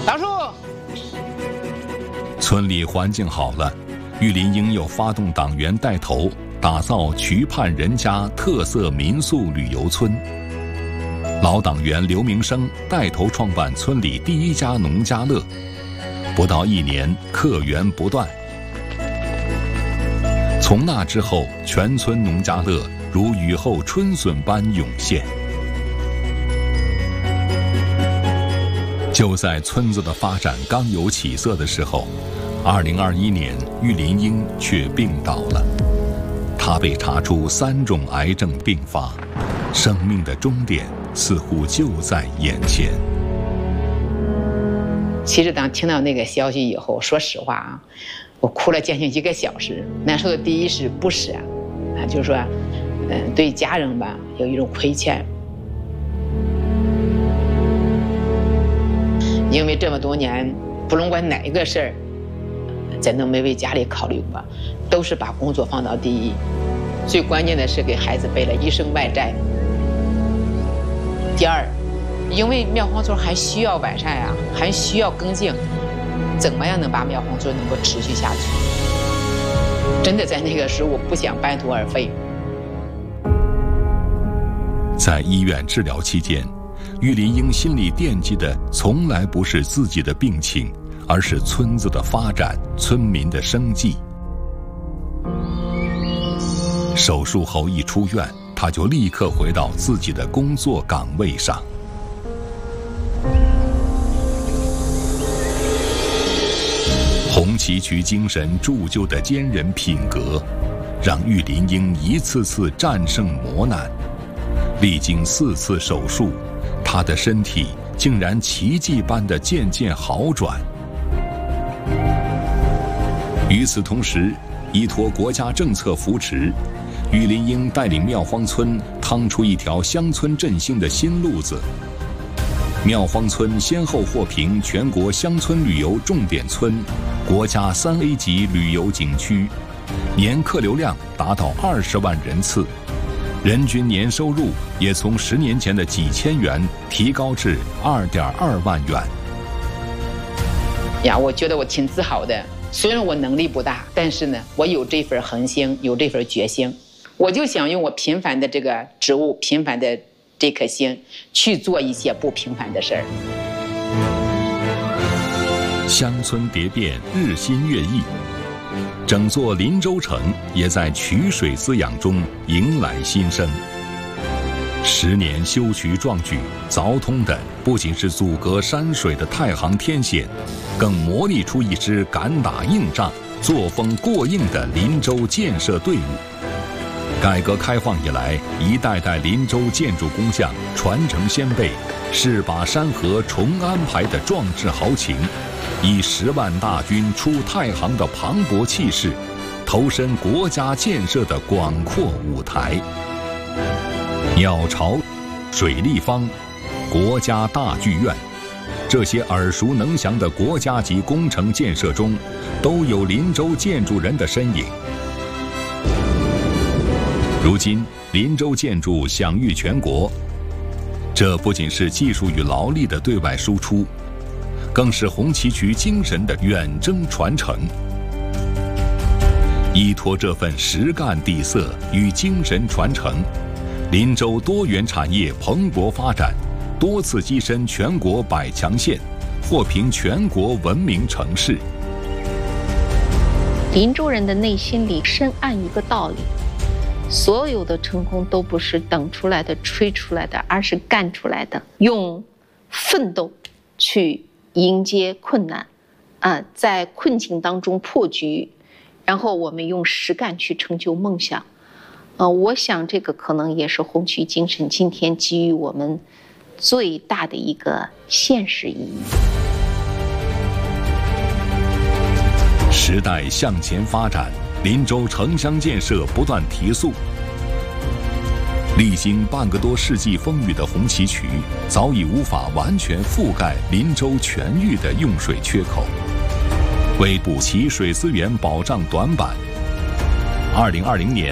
老树。 村里环境好了，玉林英又发动党员带头，打造渠畔人家特色民宿旅游村。老党员刘明生带头创办村里第一家农家乐，不到1年，客源不断。从那之后，全村农家乐如雨后春笋般涌现。就在村子的发展刚有起色的时候，2021年，玉林英却病倒了。他被查出3种癌症并发，生命的终点似乎就在眼前。 其实当听到那个消息以后，说实话啊，我哭了将近1个小时。难受的第一是不舍啊，就是说，对家人吧有一种亏欠，因为这么多年，不论管哪一个事儿，咱都没为家里考虑过，都是把工作放到第一。最关键的是给孩子背了一生外债。第二，因为庙荒村还需要完善呀，还需要更进，怎么样能把庙荒村能够持续下去？真的在那个时候，我不想半途而废。 在医院治疗期间，玉林英心里惦记的从来不是自己的病情，而是村子的发展，村民的生计。手术后一出院，他就立刻回到自己的工作岗位上。红旗渠精神铸就的坚韧品格，让玉林英一次次战胜磨难。历经4次手术，他的身体竟然奇迹般的渐渐好转。与此同时，依托国家政策扶持，玉林英带领庙荒村趟出一条乡村振兴的新路子。庙荒村先后获评全国乡村旅游重点村、国家3A 级旅游景区，年客流量达到20万人次，人均年收入也从10年前的几千元提高至2.2万元。 呀，我觉得我挺自豪的。虽然我能力不大，但是呢，我有这份恒心，有这份决心。我就想用我平凡的这个职务，平凡的这颗心，去做一些不平凡的事儿。 乡村蝶变，日新月异，整座林州城也在渠水滋养中迎来新生。10年修渠壮举，凿通的不仅是阻隔山水的太行天险，更磨砺出一支敢打硬仗、作风过硬的林州建设队伍。改革开放以来，一代代林州建筑工匠传承先辈，誓把山河重安排的壮志豪情，以10万大军出太行的磅礴气势，投身国家建设的广阔舞台。鸟巢、水立方、国家大剧院，这些耳熟能详的国家级工程建设中，都有林州建筑人的身影。如今，林州建筑享誉全国，这不仅是技术与劳力的对外输出，更是红旗渠精神的远征传承。依托这份实干底色与精神传承，林州多元产业蓬勃发展，多次跻身全国100强县，获评全国文明城市。 林州人的内心里深谙一个道理，所有的成功都不是等出来的、吹出来的，而是干出来的。用奋斗去迎接困难，在困境当中破局，然后我们用实干去成就梦想。我想这个可能也是红旗精神今天给予我们最大的一个现实意义。 时代向前发展，林州城乡建设不断提速。历经半个多世纪风雨的红旗渠，早已无法完全覆盖林州全域的用水缺口。为补齐水资源保障短板，2020年